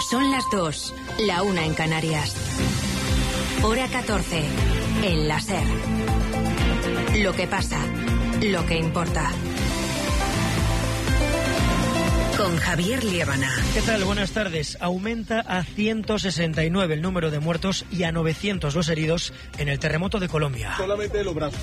Son las 2, la 1 en Canarias. Hora 14, en la SER. Lo que pasa, lo que importa. Con Javier Liébana. ¿Qué tal? Buenas tardes. Aumenta a 169 el número de muertos y a 900 los heridos en el terremoto de Colombia. Solamente los brazos.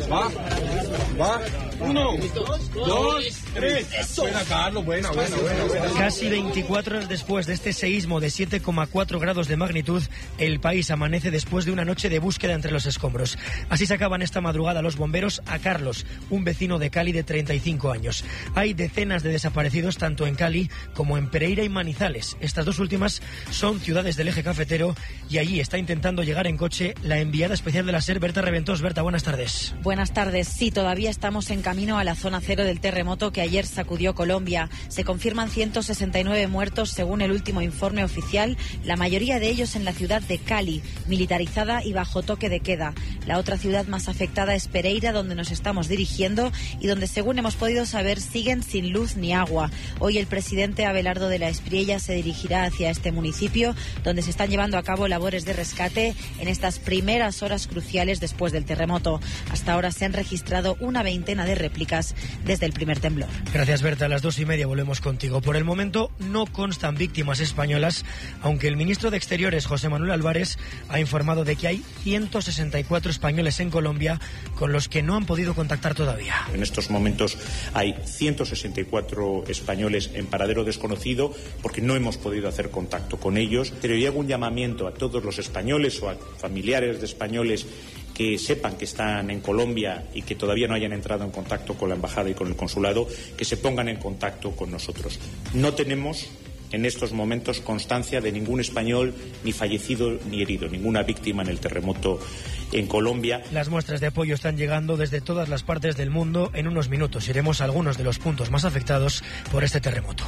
Va. 1, 2, 3. Buena, Carlos. Buena. Casi 24 horas después de este seísmo de 7,4 grados de magnitud, el país amanece después de una noche de búsqueda entre los escombros. Así sacaban esta madrugada los bomberos a Carlos, un vecino de Cali de 35 años. Hay decenas de desaparecidos tanto en Cali como en Pereira y Manizales. Estas dos últimas son ciudades del eje cafetero y allí está intentando llegar en coche la enviada especial de la SER, Berta Reventós. Berta, buenas tardes. Buenas tardes. Sí, todavía estamos en camino a la zona cero del terremoto que ayer sacudió Colombia. Se confirman 169 muertos según el último informe oficial, la mayoría de ellos en la ciudad de Cali, militarizada y bajo toque de queda. La otra ciudad más afectada es Pereira, donde nos estamos dirigiendo y donde, según hemos podido saber, siguen sin luz ni agua. Hoy el presidente Abelardo de la Espriella se dirigirá hacia este municipio, donde se están llevando a cabo labores de rescate en estas primeras horas cruciales después del terremoto. Hasta ahora se han registrado una veintena de réplicas desde el primer temblor. Gracias, Berta. A las 2:30 volvemos contigo. Por el momento no constan víctimas españolas, aunque el ministro de Exteriores, José Manuel Álvarez, ha informado de que hay 164 españoles en Colombia con los que no han podido contactar todavía. En estos momentos hay 164 españoles en paradero desconocido porque no hemos podido hacer contacto con ellos. Pero yo hago un llamamiento a todos los españoles o a familiares de españoles que sepan que están en Colombia y que todavía no hayan entrado en contacto con la embajada y con el consulado, que se pongan en contacto con nosotros. No tenemos en estos momentos constancia de ningún español ni fallecido ni herido, ninguna víctima en el terremoto en Colombia. Las muestras de apoyo están llegando desde todas las partes del mundo. En unos minutos iremos a algunos de los puntos más afectados por este terremoto.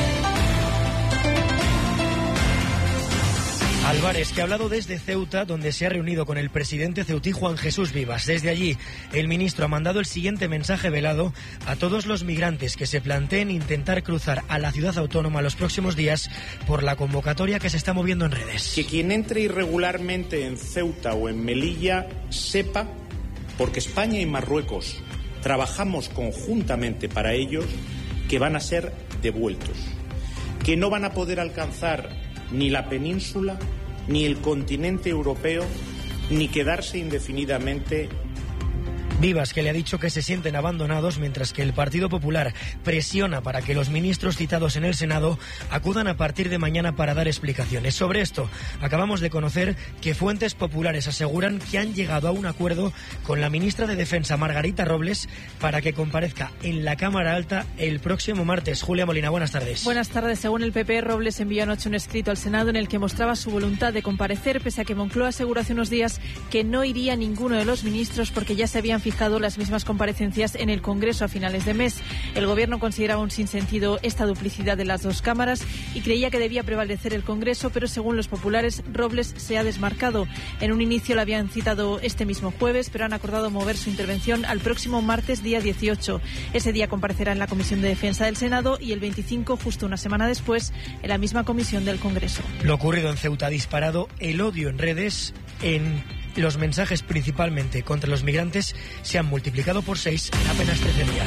Álvarez, que ha hablado desde Ceuta, donde se ha reunido con el presidente ceutí Juan Jesús Vivas. Desde allí, el ministro ha mandado el siguiente mensaje velado a todos los migrantes que se planteen intentar cruzar a la ciudad autónoma los próximos días por la convocatoria que se está moviendo en redes. Que quien entre irregularmente en Ceuta o en Melilla sepa, porque España y Marruecos trabajamos conjuntamente para ellos, que van a ser devueltos, que no van a poder alcanzar ni la península, ni el continente europeo, ni quedarse indefinidamente. Vivas, que le ha dicho que se sienten abandonados, mientras que el Partido Popular presiona para que los ministros citados en el Senado acudan a partir de mañana para dar explicaciones. Sobre esto, acabamos de conocer que fuentes populares aseguran que han llegado a un acuerdo con la ministra de Defensa, Margarita Robles, para que comparezca en la Cámara Alta el próximo martes. Julia Molina, buenas tardes. Buenas tardes. Según el PP, Robles envió anoche un escrito al Senado en el que mostraba su voluntad de comparecer, pese a que Moncloa aseguró hace unos días que no iría ninguno de los ministros porque ya se habían fijado las mismas comparecencias en el Congreso a finales de mes. El Gobierno consideraba un sinsentido esta duplicidad de las dos cámaras y creía que debía prevalecer el Congreso, pero según los populares, Robles se ha desmarcado. En un inicio la habían citado este mismo jueves, pero han acordado mover su intervención al próximo martes, día 18. Ese día comparecerá en la Comisión de Defensa del Senado y el 25, justo una semana después, en la misma comisión del Congreso. Lo ocurrido en Ceuta ha disparado el odio en redes. Los mensajes principalmente contra los migrantes se han multiplicado por 6 en apenas 13 días.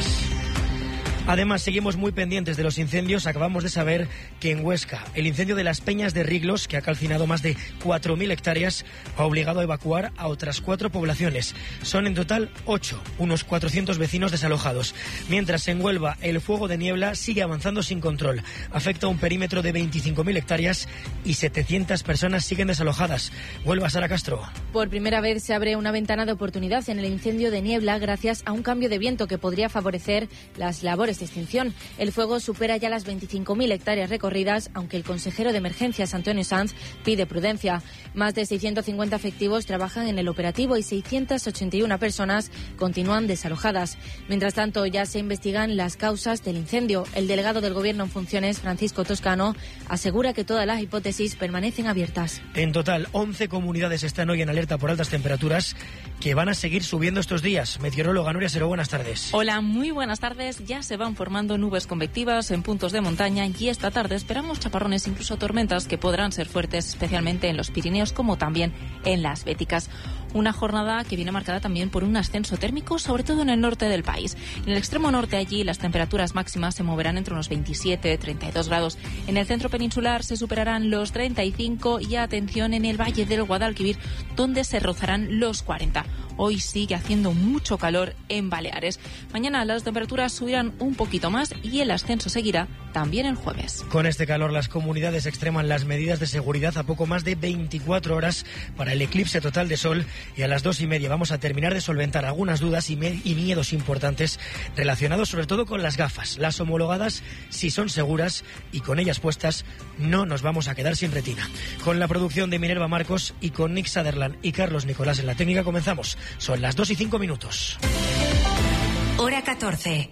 Además, seguimos muy pendientes de los incendios. Acabamos de saber que en Huesca, el incendio de las Peñas de Riglos, que ha calcinado más de 4.000 hectáreas, ha obligado a evacuar a otras 4 poblaciones. Son en total 8, unos 400 vecinos desalojados. Mientras en Huelva, el fuego de niebla sigue avanzando sin control. Afecta a un perímetro de 25.000 hectáreas y 700 personas siguen desalojadas. Huelva, Sara Castro. Por primera vez se abre una ventana de oportunidad en el incendio de niebla gracias a un cambio de viento que podría favorecer las labores de extinción. El fuego supera ya las 25.000 hectáreas recorridas, aunque el consejero de Emergencias, Antonio Sanz, pide prudencia. Más de 650 efectivos trabajan en el operativo y 681 personas continúan desalojadas. Mientras tanto, ya se investigan las causas del incendio. El delegado del Gobierno en funciones, Francisco Toscano, asegura que todas las hipótesis permanecen abiertas. En total, 11 comunidades están hoy en alerta por altas temperaturas que van a seguir subiendo estos días. Meteoróloga Nuria Seró, buenas tardes. Hola, muy buenas tardes. Ya se van formando nubes convectivas en puntos de montaña y esta tarde esperamos chaparrones, incluso tormentas, que podrán ser fuertes, especialmente en los Pirineos como también en las Béticas. Una jornada que viene marcada también por un ascenso térmico, sobre todo en el norte del país. En el extremo norte, allí las temperaturas máximas se moverán entre unos 27 y 32 grados. En el centro peninsular se superarán los 35 y atención en el valle del Guadalquivir, donde se rozarán los 40. Hoy sigue haciendo mucho calor en Baleares. Mañana las temperaturas subirán un poquito más y el ascenso seguirá también el jueves. Con este calor, las comunidades extreman las medidas de seguridad a poco más de 24 horas para el eclipse total de sol, y a las 2:30 vamos a terminar de solventar algunas dudas y miedos importantes relacionados sobre todo con las gafas. Las homologadas, si son seguras y con ellas puestas, no nos vamos a quedar sin retina. Con la producción de Minerva Marcos y con Nick Sutherland y Carlos Nicolás en la técnica comenzamos. Son las 2:05. Hora 14.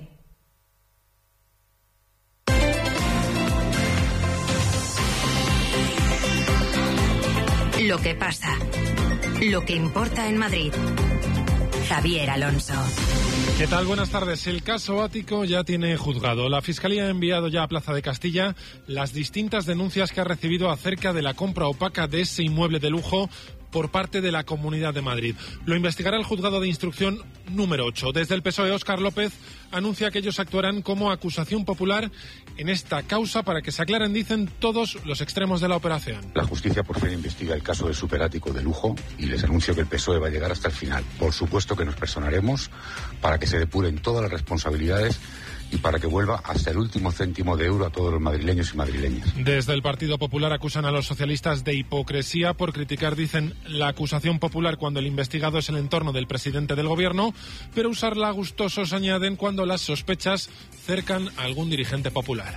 Lo que pasa. Lo que importa en Madrid. Javier Alonso. ¿Qué tal? Buenas tardes. El caso Ático ya tiene juzgado. La Fiscalía ha enviado ya a Plaza de Castilla las distintas denuncias que ha recibido acerca de la compra opaca de ese inmueble de lujo por parte de la Comunidad de Madrid. Lo investigará el juzgado de instrucción número 8. Desde el PSOE, Óscar López anuncia que ellos actuarán como acusación popular en esta causa para que se aclaren, dicen, todos los extremos de la operación. La justicia por fin investiga el caso del superático de lujo y les anuncio que el PSOE va a llegar hasta el final. Por supuesto que nos personaremos para que se depuren todas las responsabilidades y para que vuelva hasta el último céntimo de euro a todos los madrileños y madrileñas. Desde el Partido Popular acusan a los socialistas de hipocresía por criticar, dicen, la acusación popular cuando el investigado es el entorno del presidente del gobierno, pero usarla gustosos, añaden, cuando las sospechas cercan a algún dirigente popular.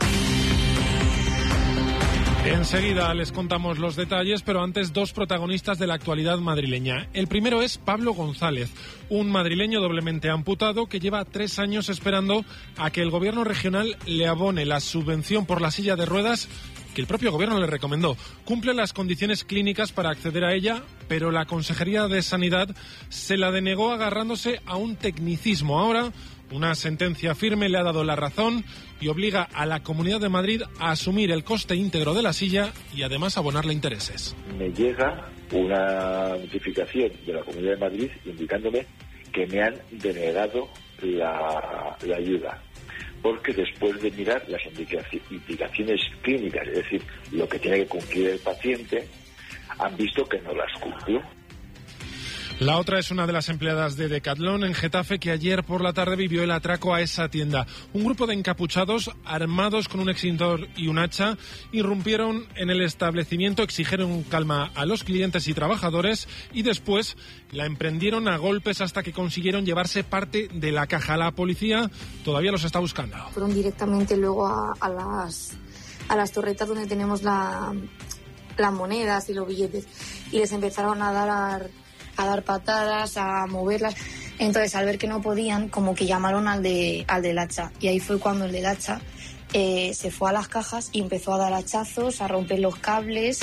Enseguida les contamos los detalles, pero antes dos protagonistas de la actualidad madrileña. El primero es Pablo González, un madrileño doblemente amputado que lleva 3 años esperando a que el gobierno regional le abone la subvención por la silla de ruedas que el propio gobierno le recomendó. Cumple las condiciones clínicas para acceder a ella, pero la Consejería de Sanidad se la denegó agarrándose a un tecnicismo. Ahora, una sentencia firme le ha dado la razón y obliga a la Comunidad de Madrid a asumir el coste íntegro de la silla y además abonarle intereses. Me llega una notificación de la Comunidad de Madrid indicándome que me han denegado la ayuda, porque después de mirar las indicaciones clínicas, es decir, lo que tiene que cumplir el paciente, han visto que no las cumplió. La otra es una de las empleadas de Decathlon en Getafe que ayer por la tarde vivió el atraco a esa tienda. Un grupo de encapuchados armados con un extintor y un hacha irrumpieron en el establecimiento, exigieron calma a los clientes y trabajadores y después la emprendieron a golpes hasta que consiguieron llevarse parte de la caja. La policía todavía los está buscando. Fueron directamente luego a las torretas donde tenemos las monedas y los billetes y les empezaron a dar patadas, a moverlas. Entonces, al ver que no podían, como que llamaron al del hacha. Y ahí fue cuando el del hacha se fue a las cajas y empezó a dar hachazos, a romper los cables.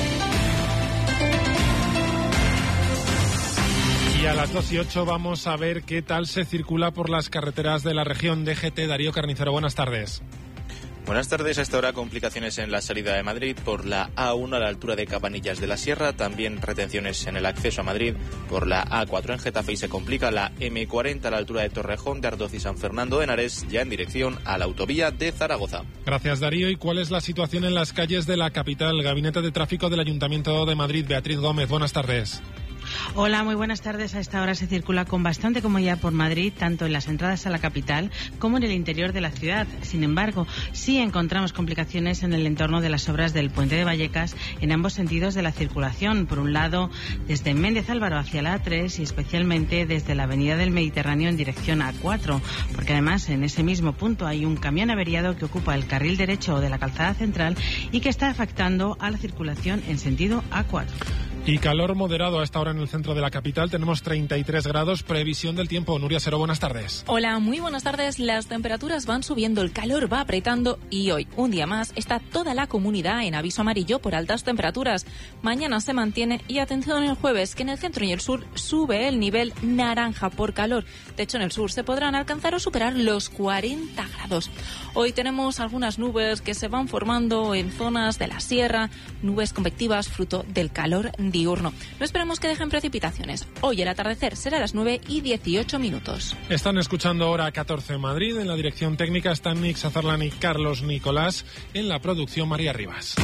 Y a las 2:08 vamos a ver qué tal se circula por las carreteras de la región. DGT, Darío Carnicero, buenas tardes. Buenas tardes. Hasta ahora complicaciones en la salida de Madrid por la A1 a la altura de Cabanillas de la Sierra. También retenciones en el acceso a Madrid por la A4 en Getafe y se complica la M40 a la altura de Torrejón, de Ardoz y San Fernando de Henares, ya en dirección a la autovía de Zaragoza. Gracias, Darío. ¿Y cuál es la situación en las calles de la capital? Gabinete de Tráfico del Ayuntamiento de Madrid. Beatriz Gómez, buenas tardes. Hola, muy buenas tardes. A esta hora se circula con bastante comodidad por Madrid, tanto en las entradas a la capital como en el interior de la ciudad. Sin embargo, sí encontramos complicaciones en el entorno de las obras del Puente de Vallecas en ambos sentidos de la circulación. Por un lado, desde Méndez Álvaro hacia la A3 y especialmente desde la Avenida del Mediterráneo en dirección A4, porque además en ese mismo punto hay un camión averiado que ocupa el carril derecho de la calzada central y que está afectando a la circulación en sentido A4. Y calor moderado a esta hora en el centro de la capital. Tenemos 33 grados. Previsión del tiempo. Nuria Seró, buenas tardes. Hola, muy buenas tardes. Las temperaturas van subiendo, el calor va apretando y hoy, un día más, está toda la comunidad en aviso amarillo por altas temperaturas. Mañana se mantiene y atención el jueves, que en el centro y el sur sube el nivel naranja por calor. De hecho, en el sur se podrán alcanzar o superar los 40 grados. Hoy tenemos algunas nubes que se van formando en zonas de la sierra, nubes convectivas fruto del calor diurno. No esperamos que dejen precipitaciones. Hoy el atardecer será a las 9:18. Están escuchando Hora 14 Madrid. En la dirección técnica están Nick Sazarlan y Carlos Nicolás. En la producción, María Rivas.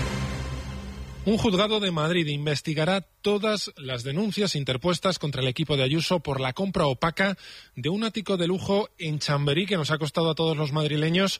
Un juzgado de Madrid investigará todas las denuncias interpuestas contra el equipo de Ayuso por la compra opaca de un ático de lujo en Chamberí que nos ha costado a todos los madrileños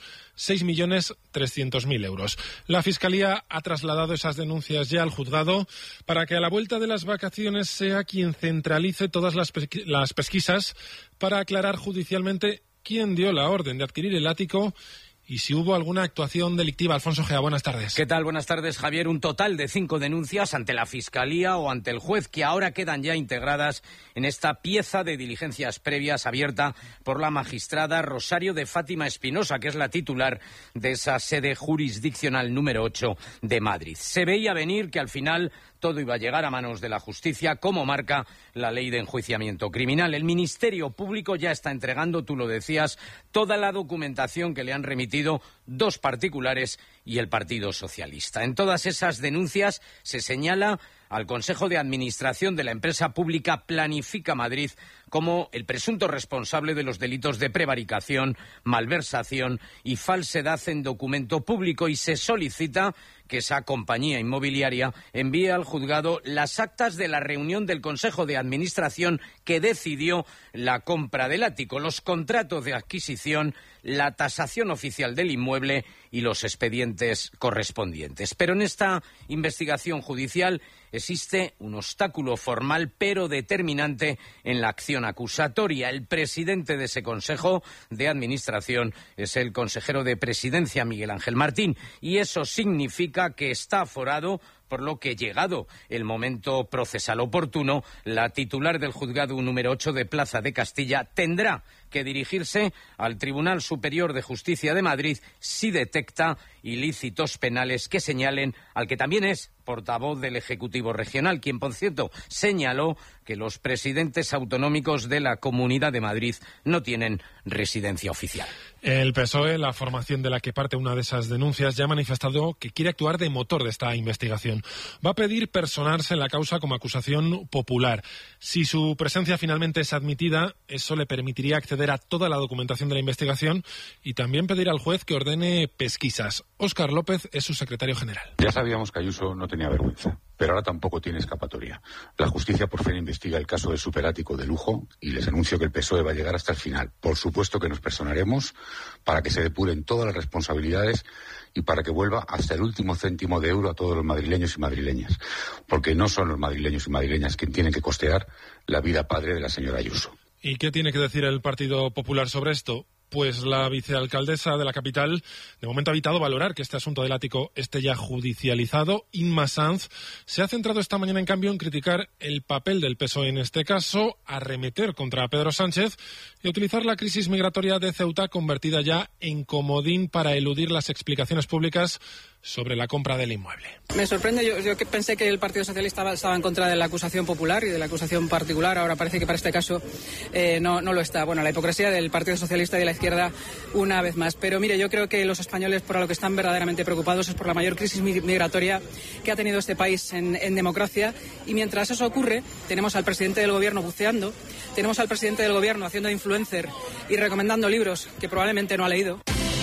6.300.000 euros. La Fiscalía ha trasladado esas denuncias ya al juzgado para que a la vuelta de las vacaciones sea quien centralice todas las pesquisas para aclarar judicialmente quién dio la orden de adquirir el ático y si hubo alguna actuación delictiva. Alfonso Gea, buenas tardes. ¿Qué tal? Buenas tardes, Javier. Un total de 5 denuncias ante la Fiscalía o ante el juez que ahora quedan ya integradas en esta pieza de diligencias previas abierta por la magistrada Rosario de Fátima Espinosa, que es la titular de esa sede jurisdiccional número 8 de Madrid. Se veía venir que al final todo iba a llegar a manos de la justicia, como marca la ley de enjuiciamiento criminal. El Ministerio Público ya está entregando, tú lo decías, toda la documentación que le han remitido 2 particulares y el Partido Socialista. En todas esas denuncias se señala al Consejo de Administración de la empresa pública Planifica Madrid como el presunto responsable de los delitos de prevaricación, malversación y falsedad en documento público, y se solicita que esa compañía inmobiliaria envíe al juzgado las actas de la reunión del Consejo de Administración que decidió la compra del ático, los contratos de adquisición, la tasación oficial del inmueble y los expedientes correspondientes. Pero en esta investigación judicial existe un obstáculo formal pero determinante en la acción acusatoria. El presidente de ese Consejo de Administración es el consejero de Presidencia, Miguel Ángel Martín, y eso significa que está aforado, por lo que, llegado el momento procesal oportuno, la titular del juzgado número 8 de Plaza de Castilla tendrá que dirigirse al Tribunal Superior de Justicia de Madrid si detecta ilícitos penales que señalen al que también es portavoz del Ejecutivo Regional, quien, por cierto, señaló que los presidentes autonómicos de la Comunidad de Madrid no tienen residencia oficial. El PSOE, la formación de la que parte una de esas denuncias, ya ha manifestado que quiere actuar de motor de esta investigación. Va a pedir personarse en la causa como acusación popular. Si su presencia finalmente es admitida, eso le permitiría acceder a toda la documentación de la investigación y también pedir al juez que ordene pesquisas. Óscar López es su secretario general. Ya sabíamos que Ayuso no tenía vergüenza, pero ahora tampoco tiene escapatoria. La justicia por fin investiga el caso del superático de lujo y les anuncio que el PSOE va a llegar hasta el final. Por supuesto que nos personaremos para que se depuren todas las responsabilidades y para que vuelva hasta el último céntimo de euro a todos los madrileños y madrileñas, porque no son los madrileños y madrileñas quienes tienen que costear la vida padre de la señora Ayuso. ¿Y qué tiene que decir el Partido Popular sobre esto? Pues la vicealcaldesa de la capital de momento ha evitado valorar que este asunto del ático esté ya judicializado. Inma Sanz se ha centrado esta mañana, en cambio, en criticar el papel del PSOE en este caso, arremeter contra Pedro Sánchez y utilizar la crisis migratoria de Ceuta, convertida ya en comodín para eludir las explicaciones públicas sobre la compra del inmueble. Me sorprende, yo que pensé que el Partido Socialista estaba en contra de la acusación popular y de la acusación particular, ahora parece que para este caso no lo está. Bueno, la hipocresía del Partido Socialista y de la izquierda una vez más. Pero mire, yo creo que los españoles por lo que están verdaderamente preocupados es por la mayor crisis migratoria que ha tenido este país en democracia, y mientras eso ocurre tenemos al presidente del gobierno buceando, tenemos al presidente del gobierno haciendo influencer y recomendando libros que probablemente no ha leído.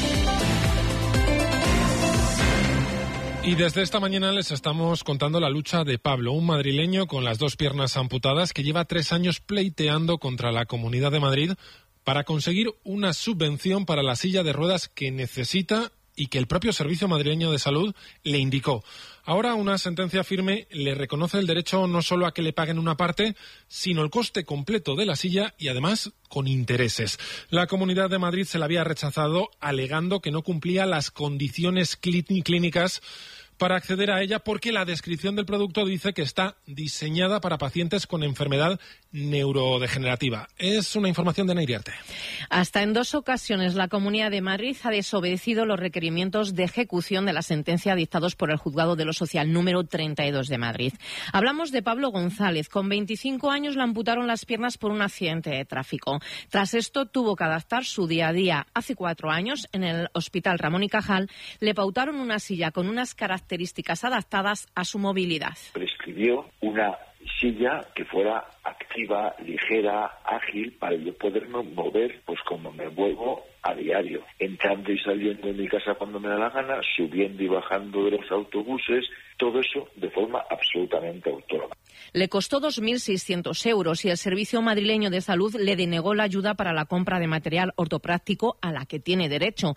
Y desde esta mañana les estamos contando la lucha de Pablo, un madrileño con las 2 piernas amputadas que lleva 3 años pleiteando contra la Comunidad de Madrid para conseguir una subvención para la silla de ruedas que necesita y que el propio Servicio Madrileño de Salud le indicó. Ahora una sentencia firme le reconoce el derecho no solo a que le paguen una parte, sino el coste completo de la silla y además con intereses. La Comunidad de Madrid se la había rechazado alegando que no cumplía las condiciones clínicas para acceder a ella porque la descripción del producto dice que está diseñada para pacientes con enfermedad neurodegenerativa. Es una información de Neiriarte. Hasta en 2 ocasiones la Comunidad de Madrid ha desobedecido los requerimientos de ejecución de la sentencia dictados por el Juzgado de lo Social número 32 de Madrid. Hablamos de Pablo González. Con 25 años le amputaron las piernas por un accidente de tráfico. Tras esto tuvo que adaptar su día a día. Hace 4 años, en el Hospital Ramón y Cajal, le pautaron una silla con unas características adaptadas a su movilidad. Prescribió una silla que fuera activa, ligera, ágil, para yo poderme mover pues como me muevo a diario, entrando y saliendo de mi casa cuando me da la gana, subiendo y bajando de los autobuses, todo eso de forma absolutamente autónoma. Le costó 2.600 euros y el Servicio Madrileño de Salud le denegó la ayuda para la compra de material ortopráctico a la que tiene derecho,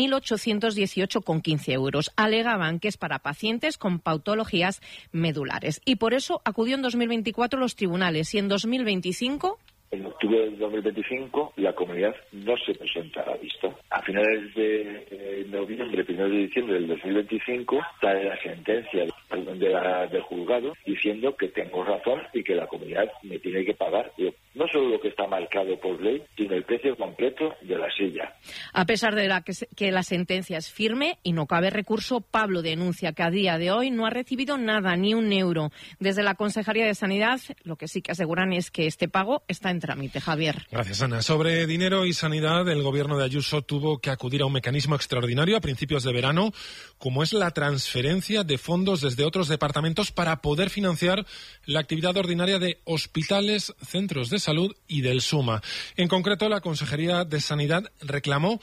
1.818,15 euros. Alegaban que es para pacientes con patologías medulares y por eso acudió en 2024 a los tribunales y en 2025... En octubre del 2025 la comunidad no se presenta a la vista. A finales de noviembre, 1 de diciembre del 2025, sale la sentencia del juzgado diciendo que tengo razón y que la comunidad me tiene que pagar no solo lo que está marcado por ley, sino el precio completo de la silla. A pesar de que la sentencia es firme y no cabe recurso, Pablo denuncia que a día de hoy no ha recibido nada, ni un euro. Desde la Consejería de Sanidad, lo que sí que aseguran es que este pago está en trámite. Javier. Gracias, Ana. Sobre dinero y sanidad, el gobierno de Ayuso tuvo que acudir a un mecanismo extraordinario a principios de verano, como es la transferencia de fondos desde otros departamentos para poder financiar la actividad ordinaria de hospitales, centros de salud y del SUMA. En concreto, la Consejería de Sanidad reclamó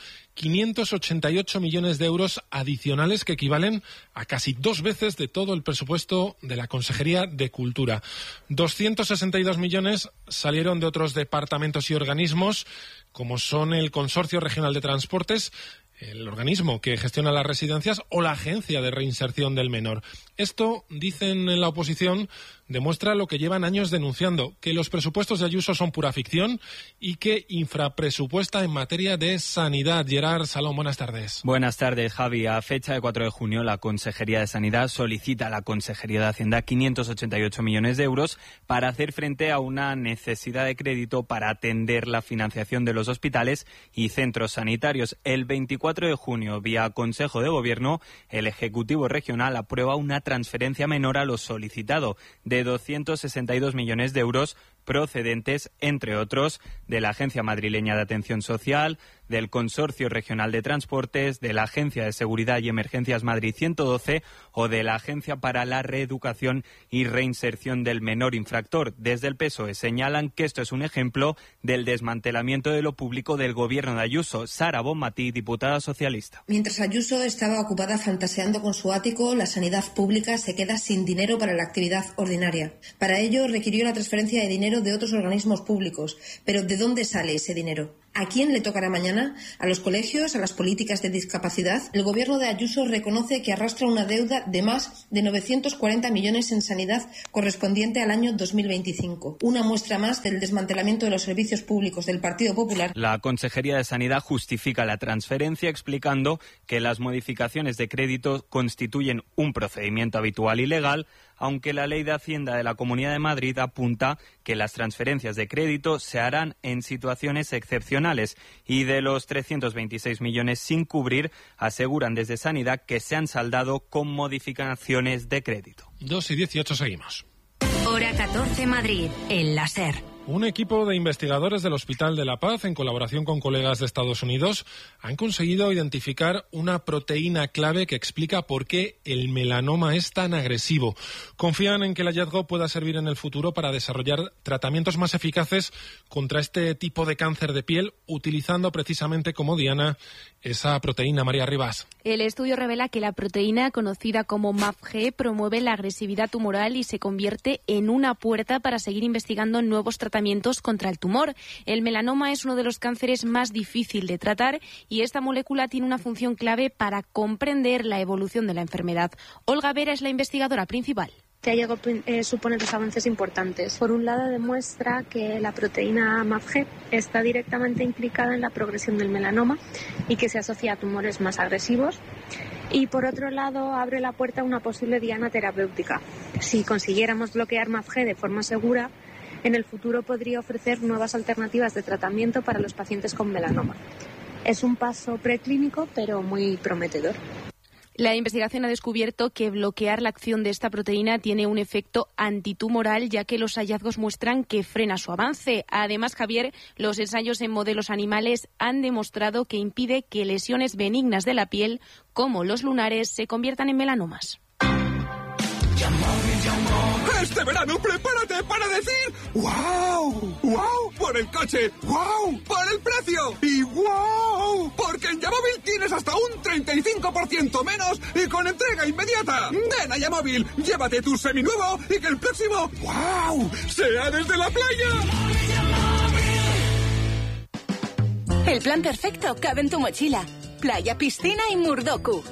588 millones de euros adicionales que equivalen a casi 2 veces de todo el presupuesto de la Consejería de Cultura. 262 millones salieron de otros departamentos y organismos, como son el Consorcio Regional de Transportes, el organismo que gestiona las residencias o la Agencia de Reinserción del Menor. Esto, dicen en la oposición, demuestra lo que llevan años denunciando, que los presupuestos de Ayuso son pura ficción y que infrapresupuesta en materia de sanidad. Gerard Salón, buenas tardes. Buenas tardes, Javi. A fecha de 4 de junio, la Consejería de Sanidad solicita a la Consejería de Hacienda 588 millones de euros para hacer frente a una necesidad de crédito para atender la financiación de los hospitales y centros sanitarios. El 24 de junio, vía Consejo de Gobierno, el Ejecutivo Regional aprueba una transferencia menor a lo solicitado de 262 millones de euros procedentes, entre otros, de la Agencia Madrileña de Atención Social, del Consorcio Regional de Transportes, de la Agencia de Seguridad y Emergencias Madrid 112 o de la Agencia para la Reeducación y Reinserción del Menor Infractor. Desde el PSOE señalan que esto es un ejemplo del desmantelamiento de lo público del gobierno de Ayuso. Sara Bonmatí, diputada socialista. Mientras Ayuso estaba ocupada fantaseando con su ático, la sanidad pública se queda sin dinero para la actividad ordinaria. Para ello requirió la transferencia de dinero de otros organismos públicos. Pero ¿de dónde sale ese dinero? ¿A quién le tocará mañana? ¿A los colegios? ¿A las políticas de discapacidad? El gobierno de Ayuso reconoce que arrastra una deuda de más de 940 millones en sanidad correspondiente al año 2025. Una muestra más del desmantelamiento de los servicios públicos del Partido Popular. La Consejería de Sanidad justifica la transferencia explicando que las modificaciones de crédito constituyen un procedimiento habitual y legal, aunque la Ley de Hacienda de la Comunidad de Madrid apunta que las transferencias de crédito se harán en situaciones excepcionales y de los 326 millones sin cubrir, aseguran desde Sanidad que se han saldado con modificaciones de crédito. 2:18 seguimos. Hora 14 Madrid, en la SER. Un equipo de investigadores del Hospital de la Paz, en colaboración con colegas de Estados Unidos, han conseguido identificar una proteína clave que explica por qué el melanoma es tan agresivo. Confían en que el hallazgo pueda servir en el futuro para desarrollar tratamientos más eficaces contra este tipo de cáncer de piel, utilizando precisamente como diana esa proteína. María Rivas. El estudio revela que la proteína conocida como MAPG promueve la agresividad tumoral y se convierte en una puerta para seguir investigando nuevos tratamientos contra el tumor. El melanoma es uno de los cánceres más difícil de tratar y esta molécula tiene una función clave para comprender la evolución de la enfermedad. Olga Vera es la investigadora principal. que ha llegado a suponer los avances importantes. Por un lado, demuestra que la proteína MAPG está directamente implicada en la progresión del melanoma y que se asocia a tumores más agresivos. Y por otro lado, abre la puerta a una posible diana terapéutica. Si consiguiéramos bloquear MAPG de forma segura, en el futuro podría ofrecer nuevas alternativas de tratamiento para los pacientes con melanoma. Es un paso preclínico, pero muy prometedor. La investigación ha descubierto que bloquear la acción de esta proteína tiene un efecto antitumoral, ya que los hallazgos muestran que frena su avance. Además, Javier, los ensayos en modelos animales han demostrado que impide que lesiones benignas de la piel, como los lunares, se conviertan en melanomas. Este verano prepárate para decir ¡wow! ¡Wow! Por el coche, ¡wow! Por el precio y ¡wow! Porque en Yamóvil tienes hasta un 35% menos y con entrega inmediata. Ven a Yamóvil, llévate tu seminuevo y que el próximo ¡wow! sea desde la playa. El plan perfecto cabe en tu mochila. Playa, piscina y Murdoku.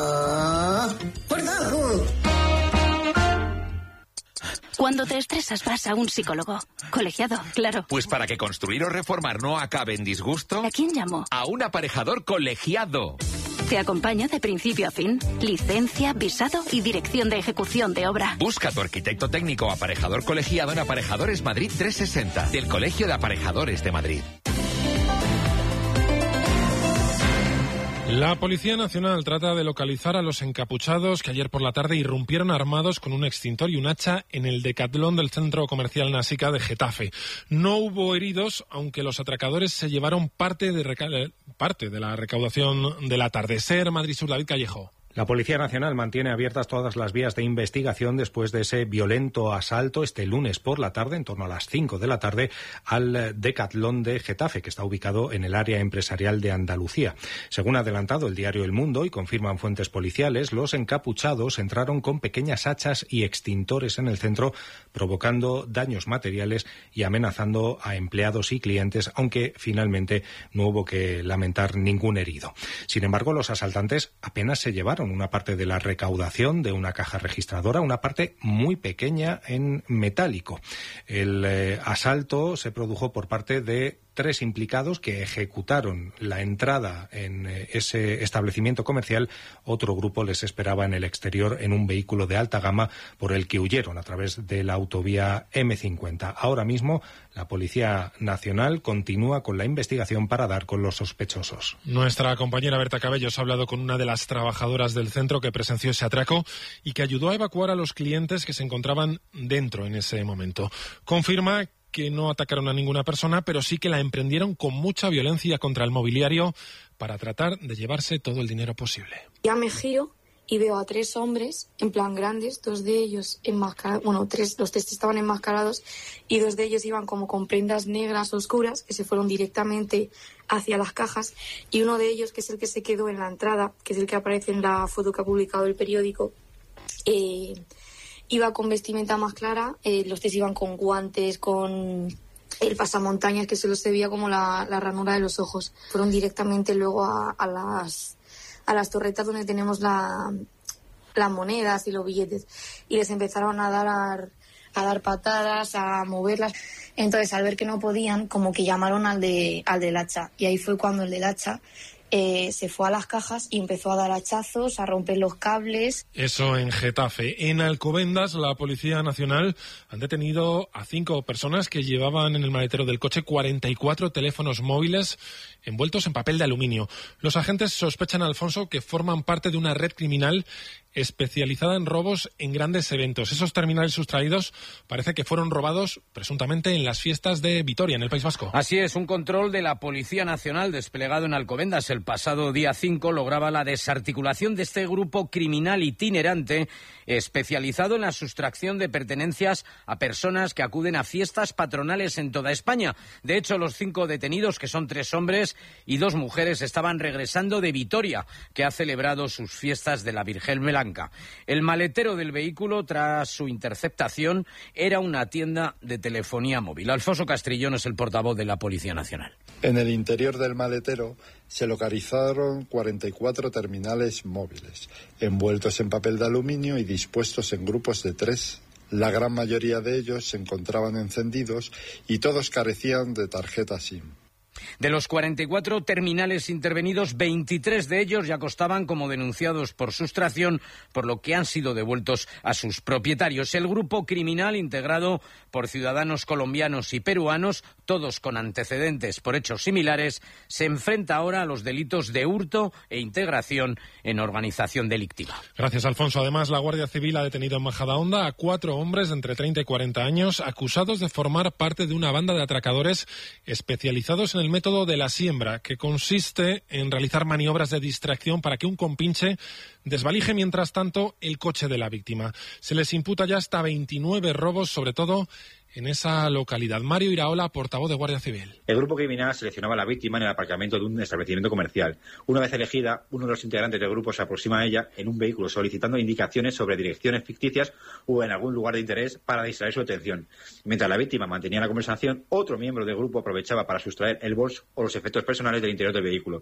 Cuando te estresas vas a un psicólogo. Colegiado, claro. Pues para que construir o reformar no acabe en disgusto... ¿A quién llamo? A un aparejador colegiado. Te acompaño de principio a fin. Licencia, visado y dirección de ejecución de obra. Busca a tu arquitecto técnico aparejador colegiado en Aparejadores Madrid 360, del Colegio de Aparejadores de Madrid. La Policía Nacional trata de localizar a los encapuchados que ayer por la tarde irrumpieron armados con un extintor y un hacha en el Decathlon del centro comercial Násica de Getafe. No hubo heridos, aunque los atracadores se llevaron parte de la recaudación del atardecer. Madrid Sur, David Callejo. La Policía Nacional mantiene abiertas todas las vías de investigación después de ese violento asalto este lunes por la tarde, en torno a las 5 de la tarde, al Decathlon de Getafe, que está ubicado en el área empresarial de Andalucía. Según ha adelantado el diario El Mundo y confirman fuentes policiales, los encapuchados entraron con pequeñas hachas y extintores en el centro, provocando daños materiales y amenazando a empleados y clientes, aunque finalmente no hubo que lamentar ningún herido. Sin embargo, los asaltantes apenas se llevaron una parte de la recaudación de una caja registradora, una parte muy pequeña en metálico. El asalto se produjo por parte de 3 implicados que ejecutaron la entrada en ese establecimiento comercial. Otro grupo les esperaba en el exterior en un vehículo de alta gama por el que huyeron a través de la autovía M50. Ahora mismo la Policía Nacional continúa con la investigación para dar con los sospechosos. Nuestra compañera Berta Cabellos ha hablado con una de las trabajadoras del centro que presenció ese atraco y que ayudó a evacuar a los clientes que se encontraban dentro en ese momento. Confirma que no atacaron a ninguna persona, pero sí que la emprendieron con mucha violencia contra el mobiliario para tratar de llevarse todo el dinero posible. Ya me giro y veo a 3 hombres, en plan grandes, 2 de ellos enmascarados, los 3 estaban enmascarados y 2 de ellos iban como con prendas negras oscuras que se fueron directamente hacia las cajas, y uno de ellos, que es el que se quedó en la entrada, que es el que aparece en la foto que ha publicado el periódico, iba con vestimenta más clara, los 3 iban con guantes, con el pasamontañas, que solo se veía como la ranura de los ojos. Fueron directamente luego a las torretas donde tenemos las monedas y los billetes, y les empezaron a dar patadas, a moverlas. Entonces, al ver que no podían, como que llamaron al del hacha, y ahí fue cuando el del hacha se fue a las cajas y empezó a dar hachazos, a romper los cables. Eso en Getafe. En Alcobendas, la Policía Nacional han detenido a 5 personas que llevaban en el maletero del coche 44 teléfonos móviles envueltos en papel de aluminio. Los agentes sospechan, Alfonso, que forman parte de una red criminal especializada en robos en grandes eventos. Esos terminales sustraídos parece que fueron robados presuntamente en las fiestas de Vitoria, en el País Vasco. Así es, un control de la Policía Nacional desplegado en Alcobendas el pasado día 5 lograba la desarticulación de este grupo criminal itinerante especializado en la sustracción de pertenencias a personas que acuden a fiestas patronales en toda España. De hecho, los 5 detenidos, que son 3 hombres y 2 mujeres, estaban regresando de Vitoria, que ha celebrado sus fiestas de la Virgen Blanca. El maletero del vehículo, tras su interceptación, era una tienda de telefonía móvil. Alfonso Castrillón es el portavoz de la Policía Nacional. En el interior del maletero se localizaron 44 terminales móviles, envueltos en papel de aluminio y dispuestos en grupos de 3 La gran mayoría de ellos se encontraban encendidos y todos carecían de tarjeta SIM. De los 44 terminales intervenidos, 23 de ellos ya constaban como denunciados por sustracción, por lo que han sido devueltos a sus propietarios. El grupo criminal, integrado por ciudadanos colombianos y peruanos, todos con antecedentes por hechos similares, se enfrenta ahora a los delitos de hurto e integración en organización delictiva. Gracias, Alfonso. Además, la Guardia Civil ha detenido en Majadahonda a 4 hombres de entre 30 y 40 años acusados de formar parte de una banda de atracadores especializados en el método de la siembra, que consiste en realizar maniobras de distracción para que un compinche desvalije mientras tanto el coche de la víctima. Se les imputa ya hasta 29 robos, sobre todo en esa localidad. Mario Iraola, portavoz de Guardia Civil. El grupo criminal seleccionaba a la víctima en el aparcamiento de un establecimiento comercial. Una vez elegida, uno de los integrantes del grupo se aproxima a ella en un vehículo solicitando indicaciones sobre direcciones ficticias o en algún lugar de interés para distraer su atención. Mientras la víctima mantenía la conversación, otro miembro del grupo aprovechaba para sustraer el bolso o los efectos personales del interior del vehículo.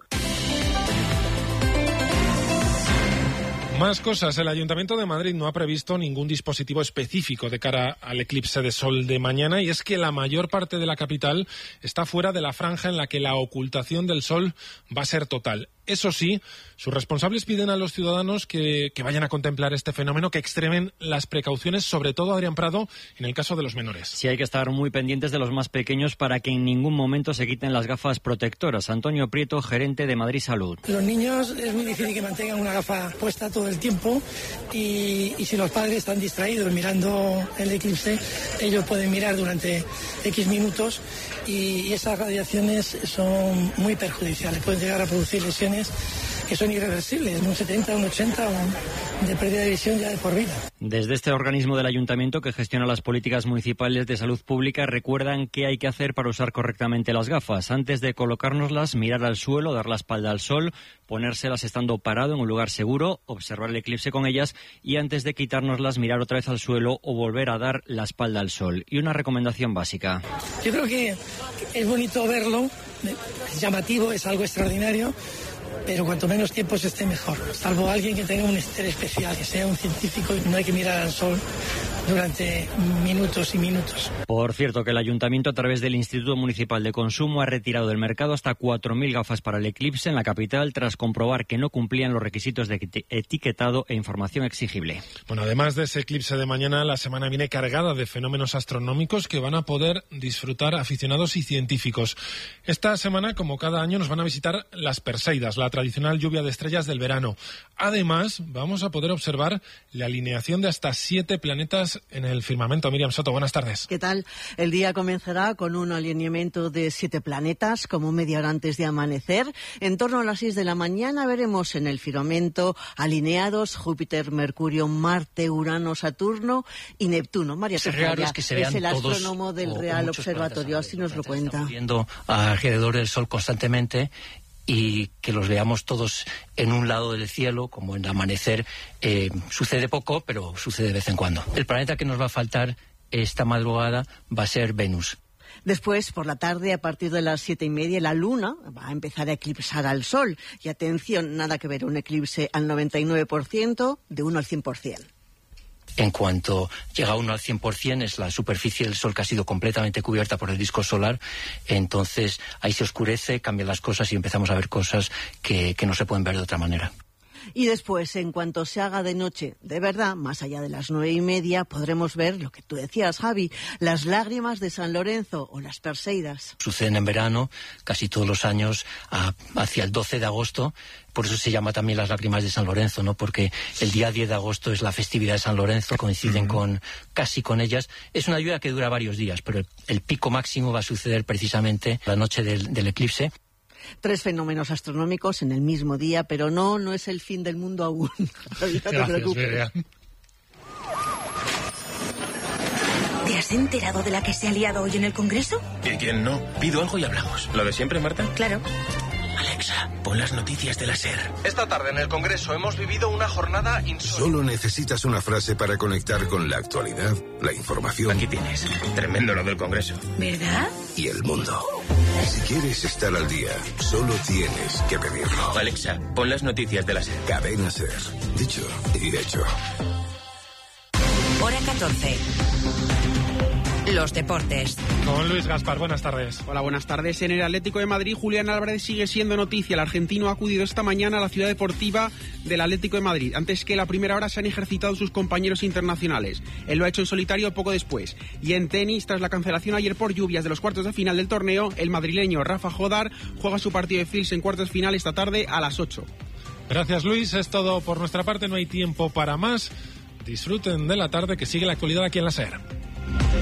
Más cosas. El Ayuntamiento de Madrid no ha previsto ningún dispositivo específico de cara al eclipse de sol de mañana, y es que la mayor parte de la capital está fuera de la franja en la que la ocultación del sol va a ser total. Eso sí, sus responsables piden a los ciudadanos que vayan a contemplar este fenómeno, que extremen las precauciones, sobre todo, Adrián Prado, en el caso de los menores. Sí, hay que estar muy pendientes de los más pequeños para que en ningún momento se quiten las gafas protectoras. Antonio Prieto, gerente de Madrid Salud. Los niños es muy difícil que mantengan una gafa puesta todo el tiempo y si los padres están distraídos mirando el eclipse, ellos pueden mirar durante X minutos y esas radiaciones son muy perjudiciales, pueden llegar a producir lesiones que son irreversibles, un 70, un 80 de pérdida de visión ya de por vida. Desde este organismo del Ayuntamiento que gestiona las políticas municipales de salud pública recuerdan qué hay que hacer para usar correctamente las gafas. Antes de colocárnoslas, mirar al suelo, dar la espalda al sol, ponérselas estando parado en un lugar seguro, observar el eclipse con ellas y antes de quitárnoslas, mirar otra vez al suelo o volver a dar la espalda al sol. Y una recomendación básica. Yo creo que es bonito verlo, es llamativo, es algo extraordinario, pero cuanto menos tiempo se esté mejor, salvo alguien que tenga un interés especial, que sea un científico, y no hay que mirar al sol durante minutos y minutos. Por cierto, que el Ayuntamiento, a través del Instituto Municipal de Consumo, ha retirado del mercado hasta 4.000 gafas para el eclipse en la capital tras comprobar que no cumplían los requisitos de etiquetado e información exigible. Bueno, además de ese eclipse de mañana, la semana viene cargada de fenómenos astronómicos que van a poder disfrutar aficionados y científicos. Esta semana, como cada año, nos van a visitar las Perseidas, la tradicional lluvia de estrellas del verano. Además, vamos a poder observar la alineación de hasta 7 planetas en el firmamento. Miriam Soto, buenas tardes. ¿Qué tal? El día comenzará con un alineamiento de 7 planetas, como media hora antes de amanecer. En torno a las 6 de la mañana veremos en el firmamento alineados Júpiter, Mercurio, Marte, Urano, Saturno y Neptuno. María Tejada es el astrónomo del Real Observatorio, así nos lo cuenta. Viendo alrededor del Sol constantemente y que los veamos todos en un lado del cielo, como en el amanecer, sucede poco, pero sucede de vez en cuando. El planeta que nos va a faltar esta madrugada va a ser Venus. Después, por la tarde, a partir de las 7:30, la Luna va a empezar a eclipsar al Sol. Y atención, nada que ver, un eclipse al 99%, de 1 al 100%. En cuanto llega uno al 100%, es la superficie del Sol que ha sido completamente cubierta por el disco solar. Entonces ahí se oscurece, cambian las cosas y empezamos a ver cosas que no se pueden ver de otra manera. Y después, en cuanto se haga de noche, de verdad, más allá de las 9:30, podremos ver lo que tú decías, Javi, las lágrimas de San Lorenzo o las Perseidas. Suceden en verano, casi todos los años, hacia el 12 de agosto. Por eso se llama también las lágrimas de San Lorenzo, ¿no? Porque el día 10 de agosto es la festividad de San Lorenzo, coinciden casi con ellas. Es una lluvia que dura varios días, pero el pico máximo va a suceder precisamente la noche del eclipse. 3 fenómenos astronómicos en el mismo día, pero no es el fin del mundo aún. No te preocupes. ¿Te has enterado de la que se ha liado hoy en el Congreso? ¿Y quién no? Pido algo y hablamos. ¿Lo de siempre, Marta? Claro. Alexa, pon las noticias de la SER. Esta tarde en el Congreso hemos vivido una jornada insólita. Solo necesitas una frase para conectar con la actualidad, la información. Aquí tienes. Tremendo lo del Congreso. ¿Verdad? Y el mundo. Si quieres estar al día, solo tienes que pedirlo. Alexa, pon las noticias de la SER. Cadena SER. Dicho y hecho. Hora 14. Los deportes. Con Luis Gaspar, buenas tardes. Hola, buenas tardes. En el Atlético de Madrid, Julián Álvarez sigue siendo noticia. El argentino ha acudido esta mañana a la ciudad deportiva del Atlético de Madrid. Antes que la primera hora se han ejercitado sus compañeros internacionales. Él lo ha hecho en solitario poco después. Y en tenis, tras la cancelación ayer por lluvias de los cuartos de final del torneo, el madrileño Rafa Jodar juega su partido de Fils en cuartos de final esta tarde a las 8. Gracias, Luis. Es todo por nuestra parte. No hay tiempo para más. Disfruten de la tarde, que sigue la actualidad aquí en la SER.